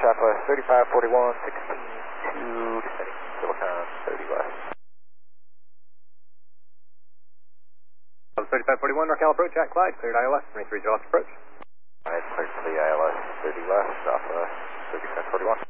Southwest 3541, 16-2, descending Silicon 30 west. 3541, NorCal approach, Jack Clyde, cleared ILS, 23 Lost approach. Alright, cleared to the ILS 30 west, Southwest 3541.